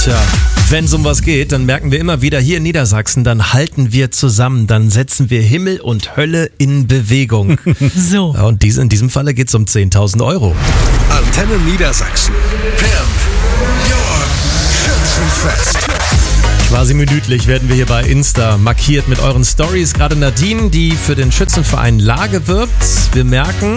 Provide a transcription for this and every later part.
Tja, wenn es um was geht, dann merken wir immer wieder hier in Niedersachsen, dann halten wir zusammen, dann setzen wir Himmel und Hölle in Bewegung. So. Und in diesem Falle geht es um 10.000 Euro. Antenne Niedersachsen. Pimp Your Schützenfest. Quasi minütlich werden wir hier bei Insta markiert mit euren Stories. Gerade Nadine, die für den Schützenverein Lage wirbt. Wir merken,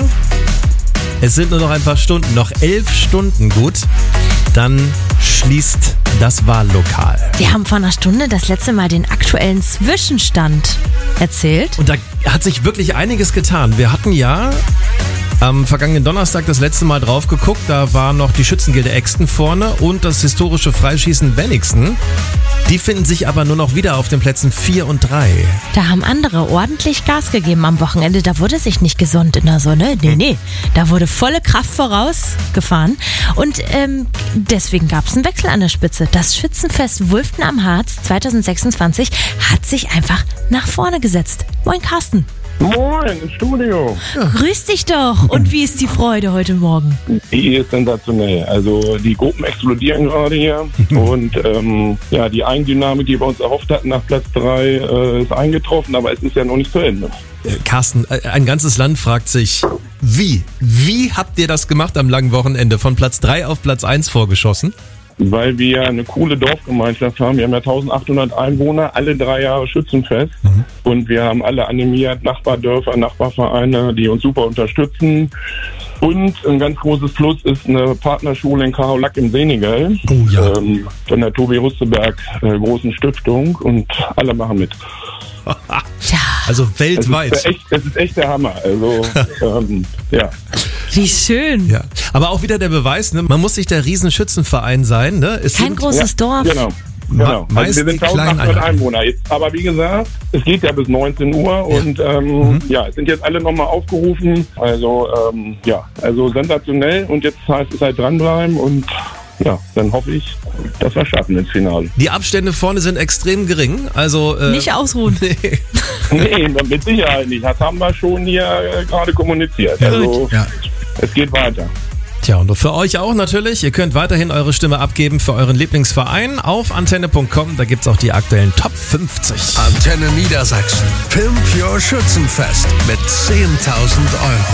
es sind nur noch ein paar Stunden, noch 11 Stunden gut. Dann schließt das Wahllokal. Wir haben vor einer Stunde das letzte Mal den aktuellen Zwischenstand erzählt. Und da hat sich wirklich einiges getan. Wir hatten ja am vergangenen Donnerstag das letzte Mal drauf geguckt. Da war noch die Schützengilde Exten vorne und das historische Freischießen Wenigsen. Die finden sich aber nur noch wieder auf den Plätzen 4 und 3. Da haben andere ordentlich Gas gegeben am Wochenende. Da wurde sich nicht gesund in der Sonne. Nee. Da wurde volle Kraft vorausgefahren. Und deswegen gab es einen Wechsel an der Spitze. Das Schützenfest Wulften am Harz 2026 hat sich einfach nach vorne gesetzt. Moin Carsten. Moin, im Studio. Grüß dich doch. Und wie ist die Freude heute Morgen? Die ist sensationell. Also die Gruppen explodieren gerade hier. Und die Eigendynamik, die wir uns erhofft hatten nach Platz 3, ist eingetroffen, aber es ist ja noch nicht zu Ende. Carsten, ein ganzes Land fragt sich, wie? Wie habt ihr das gemacht am langen Wochenende? Von Platz 3 auf Platz 1 vorgeschossen? Weil wir eine coole Dorfgemeinschaft haben. Wir haben ja 1800 Einwohner, alle 3 Jahre Schützenfest. Und wir haben alle animiert, Nachbardörfer, Nachbarvereine, die uns super unterstützen. Und ein ganz großes Plus ist eine Partnerschule in Karolack im Senegal. Oh ja. Von der Tobi Rusteberg großen Stiftung. Und alle machen mit. Ja. Also weltweit. Es ist echt der Hammer. Also, ja. Wie schön. Ja. Aber auch wieder der Beweis, ne? Man muss nicht der Riesenschützenverein sein. Ne? Kein großes Dorf. Genau. Meist Also wir sind die kleinen 1800 Einwohner. Jetzt, aber wie gesagt, es geht ja bis 19 Uhr und es sind jetzt alle nochmal aufgerufen. Also also sensationell und jetzt heißt es halt dranbleiben und ja, dann hoffe ich, dass wir schaffen ins Finale. Die Abstände vorne sind extrem gering. Also Nicht ausruhen. Nee, mit Sicherheit nicht. Das haben wir schon hier gerade kommuniziert. Also es geht weiter. Tja, und für euch auch natürlich. Ihr könnt weiterhin eure Stimme abgeben für euren Lieblingsverein auf antenne.com. Da gibt's auch die aktuellen Top 50. Antenne Niedersachsen. Pimp Your Schützenfest mit 10.000 Euro.